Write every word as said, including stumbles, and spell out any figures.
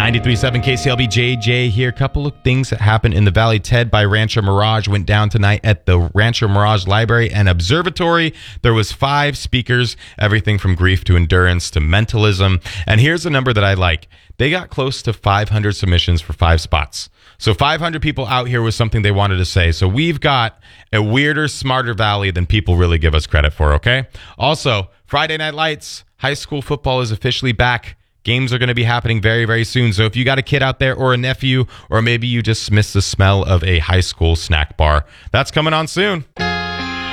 ninety-three point seven K C L B, J J here. Couple of things that happened in the Valley. Ted by Rancho Mirage went down tonight at the Rancho Mirage Library and Observatory. There was five speakers, everything from grief to endurance to mentalism. And here's a number that I like. They got close to five hundred submissions for five spots. So five hundred people out here with something they wanted to say. So we've got a weirder, smarter Valley than people really give us credit for, okay? Also, Friday Night Lights, high school football is officially back. Games are going to be happening very, very soon. So if you got a kid out there or a nephew, or maybe you just miss the smell of a high school snack bar, that's coming on soon.